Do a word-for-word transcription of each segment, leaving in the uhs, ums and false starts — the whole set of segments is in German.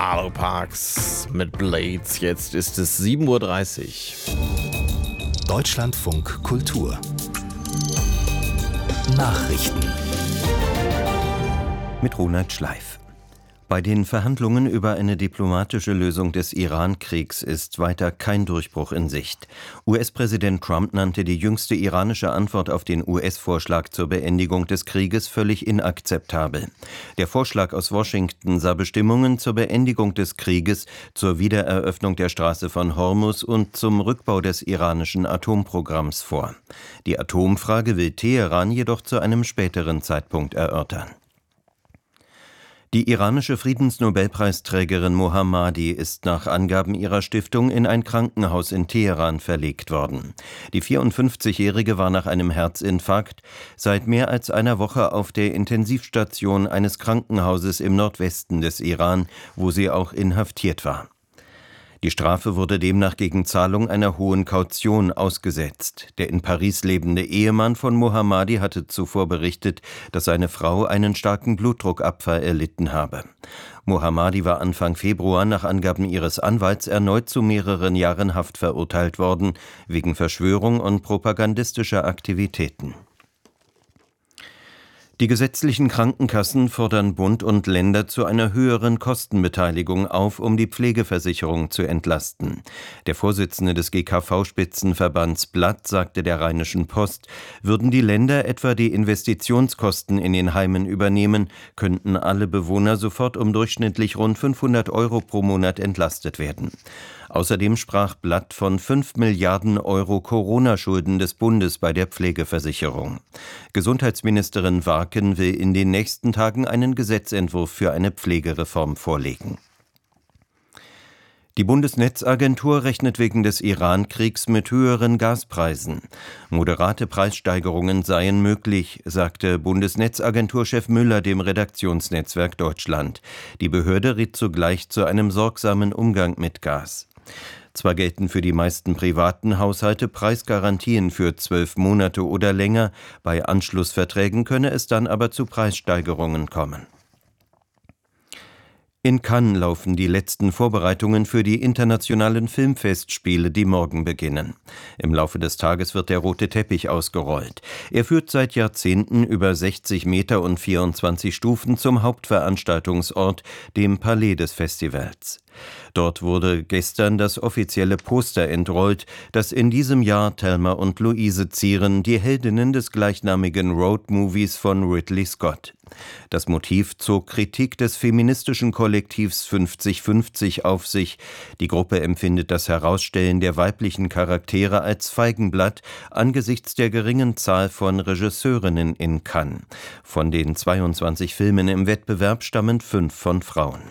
Arlo Parks mit Blades. Jetzt ist es sieben Uhr dreißig. Deutschlandfunk Kultur Nachrichten mit Ronald Schleif. Bei den Verhandlungen über eine diplomatische Lösung des Iran-Kriegs ist weiter kein Durchbruch in Sicht. U S-Präsident Trump nannte die jüngste iranische Antwort auf den U S-Vorschlag zur Beendigung des Krieges völlig inakzeptabel. Der Vorschlag aus Washington sah Bestimmungen zur Beendigung des Krieges, zur Wiedereröffnung der Straße von Hormuz und zum Rückbau des iranischen Atomprogramms vor. Die Atomfrage will Teheran jedoch zu einem späteren Zeitpunkt erörtern. Die iranische Friedensnobelpreisträgerin Mohammadi ist nach Angaben ihrer Stiftung in ein Krankenhaus in Teheran verlegt worden. Die vierundfünfzigjährige war nach einem Herzinfarkt seit mehr als einer Woche auf der Intensivstation eines Krankenhauses im Nordwesten des Iran, wo sie auch inhaftiert war. Die Strafe wurde demnach gegen Zahlung einer hohen Kaution ausgesetzt. Der in Paris lebende Ehemann von Mohammadi hatte zuvor berichtet, dass seine Frau einen starken Blutdruckabfall erlitten habe. Mohammadi war Anfang Februar nach Angaben ihres Anwalts erneut zu mehreren Jahren Haft verurteilt worden, wegen Verschwörung und propagandistischer Aktivitäten. Die gesetzlichen Krankenkassen fordern Bund und Länder zu einer höheren Kostenbeteiligung auf, um die Pflegeversicherung zu entlasten. Der Vorsitzende des G K V-Spitzenverbands Blatt sagte der Rheinischen Post, würden die Länder etwa die Investitionskosten in den Heimen übernehmen, könnten alle Bewohner sofort um durchschnittlich rund fünfhundert Euro pro Monat entlastet werden. Außerdem sprach Blatt von fünf Milliarden Euro Corona-Schulden des Bundes bei der Pflegeversicherung. Gesundheitsministerin Warken will in den nächsten Tagen einen Gesetzentwurf für eine Pflegereform vorlegen. Die Bundesnetzagentur rechnet wegen des Iran-Kriegs mit höheren Gaspreisen. Moderate Preissteigerungen seien möglich, sagte Bundesnetzagenturchef Müller dem Redaktionsnetzwerk Deutschland. Die Behörde riet zugleich zu einem sorgsamen Umgang mit Gas. Zwar gelten für die meisten privaten Haushalte Preisgarantien für zwölf Monate oder länger, bei Anschlussverträgen könne es dann aber zu Preissteigerungen kommen. In Cannes laufen die letzten Vorbereitungen für die internationalen Filmfestspiele, die morgen beginnen. Im Laufe des Tages wird der rote Teppich ausgerollt. Er führt seit Jahrzehnten über sechzig Meter und vierundzwanzig Stufen zum Hauptveranstaltungsort, dem Palais des Festivals. Dort wurde gestern das offizielle Poster entrollt, das in diesem Jahr Thelma und Louise zieren, die Heldinnen des gleichnamigen Roadmovies von Ridley Scott. Das Motiv zog Kritik des feministischen Kollektivs fünfzig fünfzig auf sich. Die Gruppe empfindet das Herausstellen der weiblichen Charaktere als Feigenblatt angesichts der geringen Zahl von Regisseurinnen in Cannes. Von den zweiundzwanzig Filmen im Wettbewerb stammen fünf von Frauen.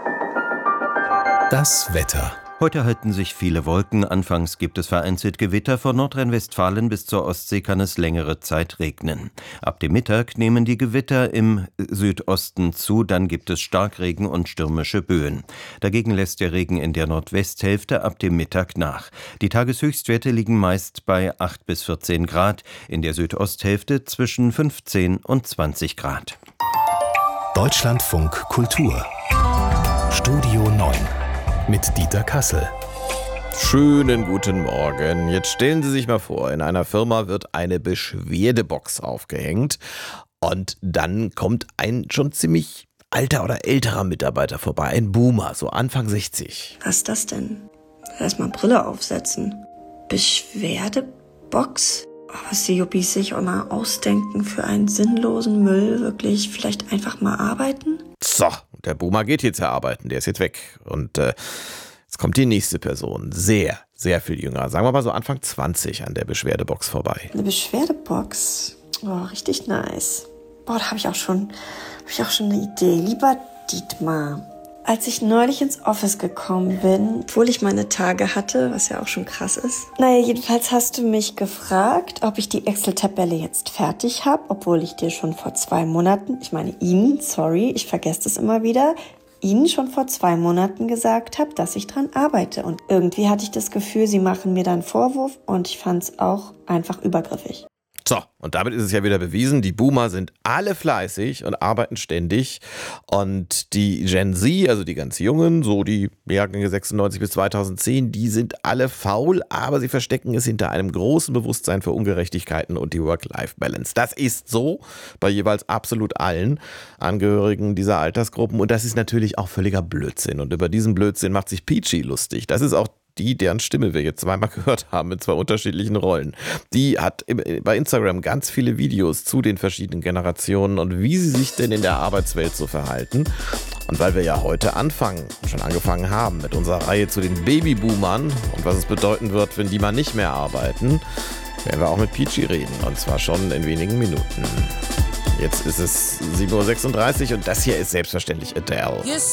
Das Wetter. Heute halten sich viele Wolken, anfangs gibt es vereinzelt Gewitter, von Nordrhein-Westfalen bis zur Ostsee kann es längere Zeit regnen. Ab dem Mittag nehmen die Gewitter im Südosten zu, dann gibt es Starkregen und stürmische Böen. Dagegen lässt der Regen in der Nordwesthälfte ab dem Mittag nach. Die Tageshöchstwerte liegen meist bei acht bis vierzehn Grad, in der Südosthälfte zwischen fünfzehn und zwanzig Grad. Deutschlandfunk Kultur Studio neun mit Dieter Kassel. Schönen guten Morgen. Jetzt stellen Sie sich mal vor, in einer Firma wird eine Beschwerdebox aufgehängt und dann kommt ein schon ziemlich alter oder älterer Mitarbeiter vorbei, ein Boomer, so Anfang sechzig. Was ist das denn? Erstmal Brille aufsetzen. Beschwerdebox? Oh, was die Yuppies sich auch mal ausdenken für einen sinnlosen Müll, wirklich vielleicht einfach mal arbeiten? So, der Boomer geht jetzt ja arbeiten, der ist jetzt weg. Und äh, jetzt kommt die nächste Person, sehr, sehr viel jünger, sagen wir mal so Anfang zwanzig an der Beschwerdebox vorbei. Eine Beschwerdebox? Oh, richtig nice. Boah, da habe ich auch schon, habe ich auch schon eine Idee. Lieber Dietmar, als ich neulich ins Office gekommen bin, obwohl ich meine Tage hatte, was ja auch schon krass ist. Naja, jedenfalls hast du mich gefragt, ob ich die Excel-Tabelle jetzt fertig habe, obwohl ich dir schon vor zwei Monaten, ich meine ihn, sorry, ich vergesse das immer wieder, Ihnen schon vor zwei Monaten gesagt habe, dass ich dran arbeite. Und irgendwie hatte ich das Gefühl, Sie machen mir da einen Vorwurf und ich fand es auch einfach übergriffig. So, und damit ist es ja wieder bewiesen, die Boomer sind alle fleißig und arbeiten ständig und die Gen Z, also die ganz Jungen, so die Jahrgänge sechsundneunzig bis zweitausendzehn, die sind alle faul, aber sie verstecken es hinter einem großen Bewusstsein für Ungerechtigkeiten und die Work-Life-Balance. Das ist so bei jeweils absolut allen Angehörigen dieser Altersgruppen und das ist natürlich auch völliger Blödsinn und über diesen Blödsinn macht sich Peachy lustig. Das ist auch die, deren Stimme wir jetzt zweimal gehört haben in zwei unterschiedlichen Rollen. Die hat bei Instagram ganz viele Videos zu den verschiedenen Generationen und wie sie sich denn in der Arbeitswelt so verhalten. Und weil wir ja heute anfangen, schon angefangen haben mit unserer Reihe zu den Babyboomern und was es bedeuten wird, wenn die mal nicht mehr arbeiten, werden wir auch mit Peachy reden und zwar schon in wenigen Minuten. Jetzt ist es sieben Uhr sechsunddreißig und das hier ist selbstverständlich Adele.